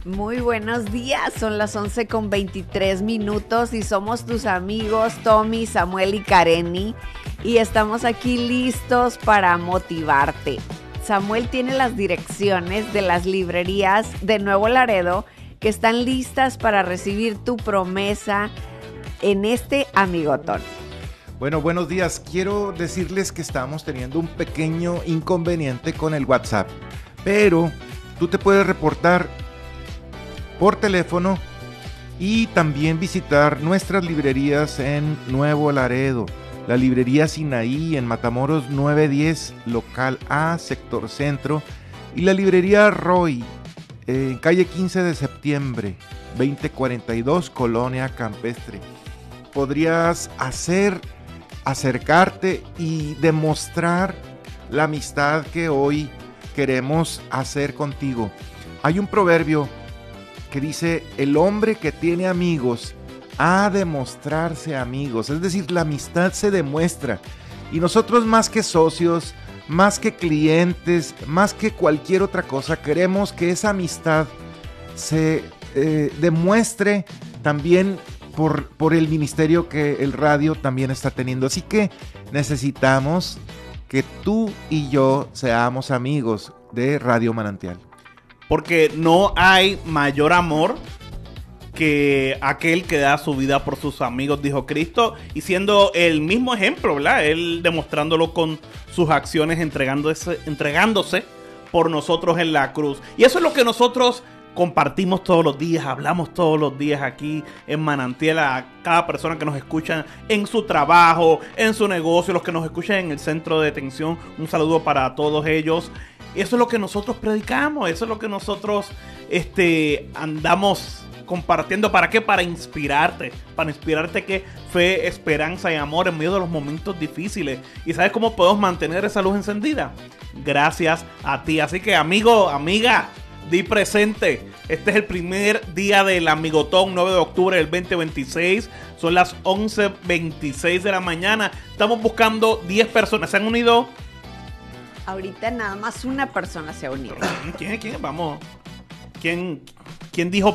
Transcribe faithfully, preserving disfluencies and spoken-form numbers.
Muy buenos días, son las once con veintitrés minutos y somos tus amigos Tommy, Samuel y Kareni y estamos aquí listos para motivarte. Samuel tiene las direcciones de las librerías de Nuevo Laredo que están listas para recibir tu promesa en este amigotón. Bueno, buenos días. Quiero decirles que estamos teniendo un pequeño inconveniente con el WhatsApp, pero tú te puedes reportar por teléfono y también visitar nuestras librerías en Nuevo Laredo. La librería Sinaí en Matamoros nueve diez, local A, sector centro, y la librería Roy en calle quince de septiembre, veinte cuarenta y dos, Colonia Campestre. Podrías hacer, acercarte y demostrar la amistad que hoy queremos hacer contigo. Hay un proverbio que dice: el hombre que tiene amigos ha de mostrarse amigos. Es decir, la amistad se demuestra. Y nosotros, más que socios, más que clientes, más que cualquier otra cosa, queremos que esa amistad se eh, demuestre también por, por el ministerio que el radio también está teniendo. Así que necesitamos que tú y yo seamos amigos de Radio Manantial. Porque no hay mayor amor que aquel que da su vida por sus amigos, dijo Cristo, y siendo el mismo ejemplo, ¿verdad? Él demostrándolo con sus acciones, entregándose, entregándose por nosotros en la cruz. Y eso es lo que nosotros compartimos todos los días, hablamos todos los días aquí en Manantial a cada persona que nos escucha en su trabajo, en su negocio, los que nos escuchan en el centro de detención. Un saludo para todos ellos. Eso es lo que nosotros predicamos, eso es lo que nosotros este, andamos compartiendo. ¿Para qué? Para inspirarte, para inspirarte que fe, esperanza y amor en medio de los momentos difíciles. ¿Y sabes cómo podemos mantener esa luz encendida? Gracias a ti. Así que amigo, amiga, di presente. Este es el primer día del Amigotón, nueve de octubre del veinte veintiséis. Son las once veintiséis de la mañana. Estamos buscando diez personas. ¿Se han unido? Ahorita nada más una persona se ha unido. ¿Quién? ¿Quién? Vamos. ¿Quién, quién dijo